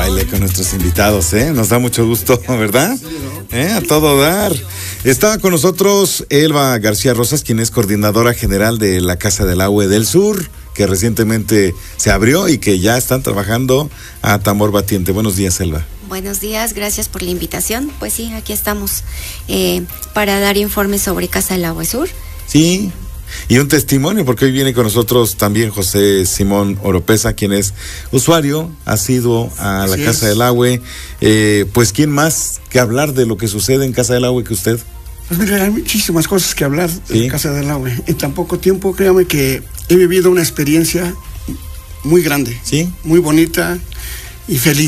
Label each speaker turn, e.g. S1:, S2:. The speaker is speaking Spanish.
S1: baile con nuestros invitados, nos da mucho gusto, ¿verdad? A todo dar. Estaba con nosotros Elba García Rosas, quien es coordinadora general de la Casa del Agua del Sur, que recientemente se abrió y que ya están trabajando a tambor batiente. Buenos días, Elba.
S2: Buenos días, gracias por la invitación. Pues sí, aquí estamos para dar informes sobre Casa del Agua Sur.
S1: Sí, y un testimonio, porque hoy viene con nosotros también José Simón Oropesa, quien es usuario, asiduo a la Casa del Agua. Pues, ¿quién más que hablar de lo que sucede en Casa del Agua que usted?
S3: Pues mira, hay muchísimas cosas que hablar de Casa del Agua. En tan poco tiempo, créame que he vivido una experiencia muy grande, muy bonita y feliz.